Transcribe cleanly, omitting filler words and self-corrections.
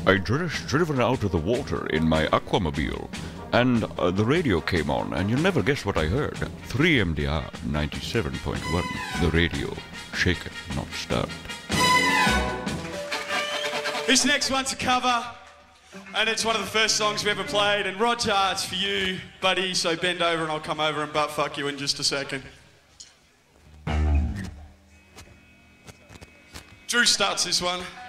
I just driven out of the water in my aquamobile, and the radio came on, and you'll never guess what I heard. 3MDR 97.1, the radio, shaken, not stirred. This next one's a cover, and it's one of the first songs we ever played, and Roger, it's for you, buddy, so bend over and I'll come over and butt fuck you in just a second. Drew starts this one.